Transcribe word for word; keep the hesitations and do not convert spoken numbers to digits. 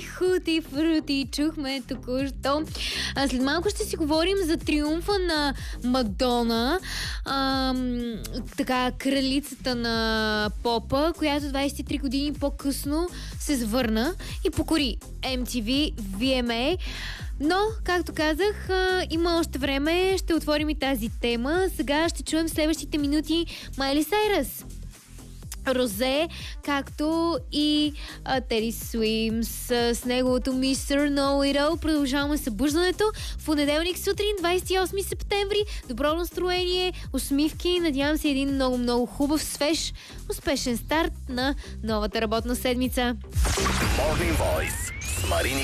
Хути Фрути чухме току-що. А след малко ще си говорим за триумфа на Мадона, а, така кралицата на попа, която двайсет и три години по-късно се завърна и покори Ем Ти Ви Ви Ем А. Но, както казах, има още време, ще отворим и тази тема. Сега ще чуем следващите минути Майли Сайръс, Розе, както и Теди Суимс с неговото мистер Know It All. Продължаваме събуждането в понеделник сутрин, двайсет и осми септември. Добро настроение, усмивки. Надявам се един много-много хубав, свеж, успешен старт на новата работна седмица. Morning Voice с Марини